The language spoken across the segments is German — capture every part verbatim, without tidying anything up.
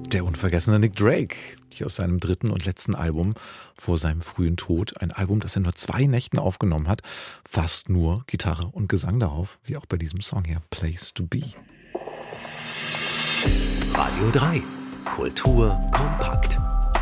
Der unvergessene Nick Drake, hier aus seinem dritten und letzten Album vor seinem frühen Tod. Ein Album, das er nur zwei Nächten aufgenommen hat. Fast nur Gitarre und Gesang darauf, wie auch bei diesem Song hier, Place to Be. Radio drei, Kultur kompakt.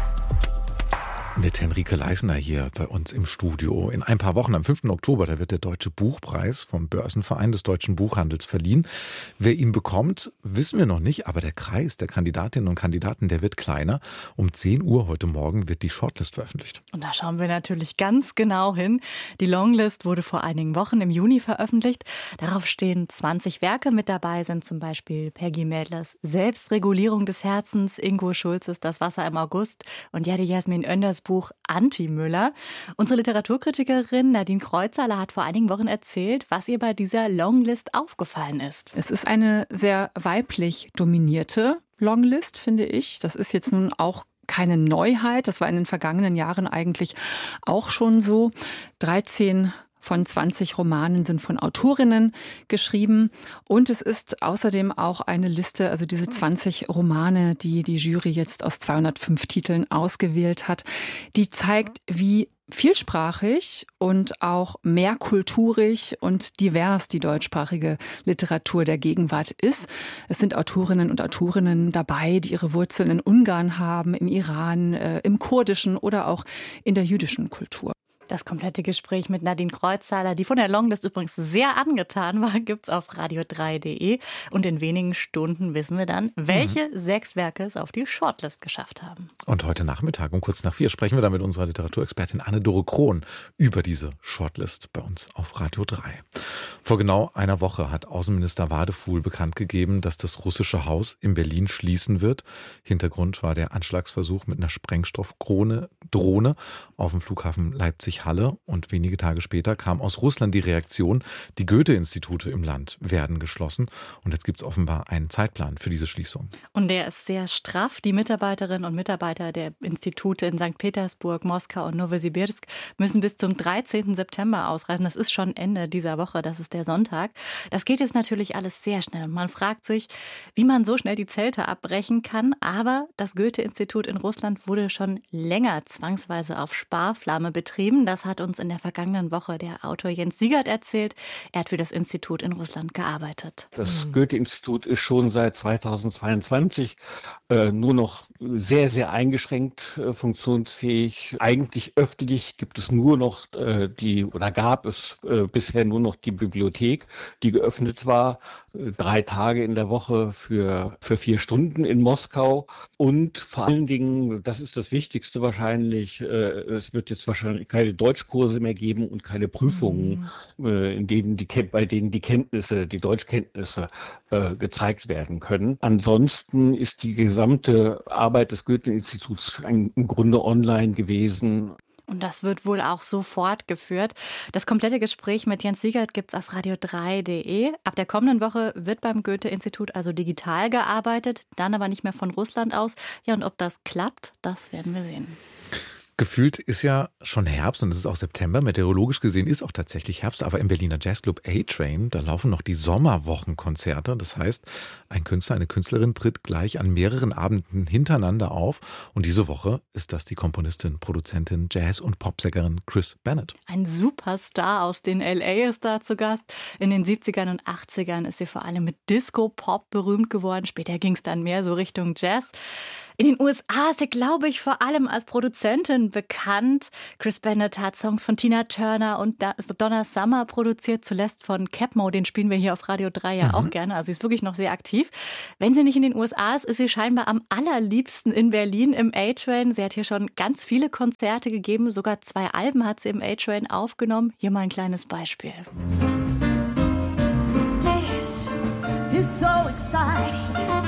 Mit Henrike Leisner hier bei uns im Studio. In ein paar Wochen, am fünften Oktober, da wird der Deutsche Buchpreis vom Börsenverein des deutschen Buchhandels verliehen. Wer ihn bekommt, wissen wir noch nicht, aber der Kreis der Kandidatinnen und Kandidaten, der wird kleiner. Um zehn Uhr heute Morgen wird die Shortlist veröffentlicht. Und da schauen wir natürlich ganz genau hin. Die Longlist wurde vor einigen Wochen im Juni veröffentlicht. Darauf stehen zwanzig Werke. Mit dabei sind zum Beispiel Peggy Mädlers Selbstregulierung des Herzens, Ingo Schulzes Das Wasser im August und Jade Jasmin Önders Buch Anti-Müller. Unsere Literaturkritikerin Nadine Kreuzhaler hat vor einigen Wochen erzählt, was ihr bei dieser Longlist aufgefallen ist. Es ist eine sehr weiblich dominierte Longlist, finde ich. Das ist jetzt nun auch keine Neuheit. Das war in den vergangenen Jahren eigentlich auch schon so. dreizehn von zwanzig Romanen sind von Autorinnen geschrieben. Und es ist außerdem auch eine Liste, also diese zwanzig Romane, die die Jury jetzt aus zweihundertfünf Titeln ausgewählt hat, die zeigt, wie vielsprachig und auch mehrkulturig und divers die deutschsprachige Literatur der Gegenwart ist. Es sind Autorinnen und Autorinnen dabei, die ihre Wurzeln in Ungarn haben, im Iran, äh, im Kurdischen oder auch in der jüdischen Kultur. Das komplette Gespräch mit Nadine Kreuzhaler, die von der Longlist übrigens sehr angetan war, gibt's auf radio drei punkt de. Und in wenigen Stunden wissen wir dann, welche mhm. sechs Werke es auf die Shortlist geschafft haben. Und heute Nachmittag um kurz nach vier sprechen wir dann mit unserer Literaturexpertin Anne-Dore Krohn über diese Shortlist bei uns auf Radio drei. Vor genau einer Woche hat Außenminister Wadefuhl bekannt gegeben, dass das russische Haus in Berlin schließen wird. Hintergrund war der Anschlagsversuch mit einer Sprengstoffdrohne Drohne auf dem Flughafen Leipzig Halle, und wenige Tage später kam aus Russland die Reaktion, die Goethe-Institute im Land werden geschlossen, und jetzt gibt es offenbar einen Zeitplan für diese Schließung. Und der ist sehr straff. Die Mitarbeiterinnen und Mitarbeiter der Institute in Sankt Petersburg, Moskau und Nowosibirsk müssen bis zum dreizehnten September ausreisen. Das ist schon Ende dieser Woche, das ist der Sonntag. Das geht jetzt natürlich alles sehr schnell und man fragt sich, wie man so schnell die Zelte abbrechen kann, aber das Goethe-Institut in Russland wurde schon länger zwangsweise auf Sparflamme betrieben. Das hat uns in der vergangenen Woche der Autor Jens Siegert erzählt. Er hat für das Institut in Russland gearbeitet. Das Goethe-Institut ist schon seit zweitausendzweiundzwanzig äh, nur noch sehr, sehr eingeschränkt äh, funktionsfähig. Eigentlich öffentlich gibt es nur noch äh, die, oder gab es äh, bisher nur noch die Bibliothek, die geöffnet war, äh, drei Tage in der Woche für, für vier Stunden in Moskau. Und vor allen Dingen, das ist das Wichtigste wahrscheinlich, äh, es wird jetzt wahrscheinlich keine Deutschkurse mehr geben und keine Prüfungen, mhm. äh, in denen die, bei denen die Kenntnisse, die Deutschkenntnisse äh, gezeigt werden können. Ansonsten ist die gesamte Arbeit des Goethe-Instituts im Grunde online gewesen. Und das wird wohl auch so fortgeführt. Das komplette Gespräch mit Jens Siegert gibt's auf radio drei punkt de. Ab der kommenden Woche wird beim Goethe-Institut also digital gearbeitet, dann aber nicht mehr von Russland aus. Ja, und ob das klappt, das werden wir sehen. Gefühlt ist ja schon Herbst und es ist auch September. Meteorologisch gesehen ist auch tatsächlich Herbst, aber im Berliner Jazzclub A-Train, da laufen noch die Sommerwochenkonzerte. Das heißt, ein Künstler, eine Künstlerin tritt gleich an mehreren Abenden hintereinander auf. Und diese Woche ist das die Komponistin, Produzentin, Jazz- und Popsängerin Chris Bennett. Ein Superstar aus den L A ist da zu Gast. In den siebzigern und achtzigern ist sie vor allem mit Disco-Pop berühmt geworden. Später ging es dann mehr so Richtung Jazz. In den U S A ist sie, glaube ich, vor allem als Produzentin bekannt. Chris Bennett hat Songs von Tina Turner und Donna Summer produziert, zuletzt von Capmo, den spielen wir hier auf Radio drei ja mhm. auch gerne. Also sie ist wirklich noch sehr aktiv. Wenn sie nicht in den U S A ist, ist sie scheinbar am allerliebsten in Berlin im A-Train. Sie hat hier schon ganz viele Konzerte gegeben, sogar zwei Alben hat sie im A-Train aufgenommen. Hier mal ein kleines Beispiel. This is so exciting.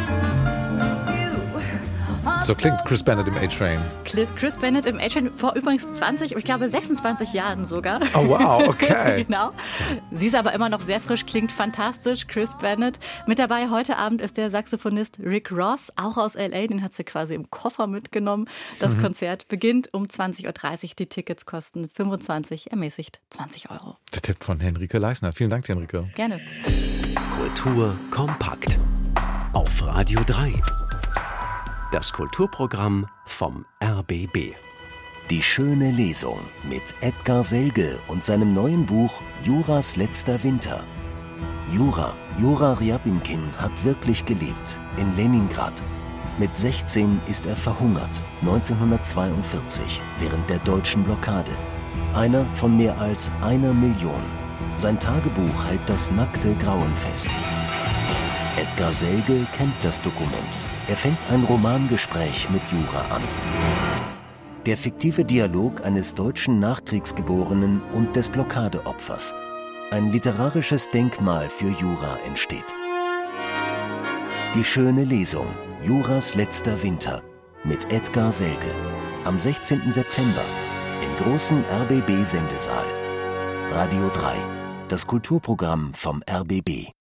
So klingt Chris Bennett im A-Train. Chris Bennett im A-Train vor übrigens zwanzig, ich glaube sechsundzwanzig Jahren sogar. Oh wow, okay. Genau. Sie ist aber immer noch sehr frisch, klingt fantastisch, Chris Bennett. Mit dabei heute Abend ist der Saxophonist Rick Ross, auch aus L A, den hat sie quasi im Koffer mitgenommen. Das mhm. Konzert beginnt um zwanzig Uhr dreißig, die Tickets kosten fünfundzwanzig, ermäßigt zwanzig Euro. Der Tipp von Henrike Leisner. Vielen Dank, Henrike. Gerne. Kultur kompakt auf Radio drei. Das Kulturprogramm vom R B B. Die schöne Lesung mit Edgar Selge und seinem neuen Buch Juras letzter Winter. Jura, Jura Rjapinkin hat wirklich gelebt, in Leningrad. Mit sechzehn ist er verhungert, neunzehnhundertzweiundvierzig, während der deutschen Blockade. Einer von mehr als einer Million. Sein Tagebuch hält das nackte Grauen fest. Edgar Selge kennt das Dokument. Er fängt ein Romangespräch mit Jura an. Der fiktive Dialog eines deutschen Nachkriegsgeborenen und des Blockadeopfers. Ein literarisches Denkmal für Jura entsteht. Die schöne Lesung, Juras letzter Winter, mit Edgar Selge. Am sechzehnten September im großen R B B-Sendesaal. Radio drei, das Kulturprogramm vom R B B.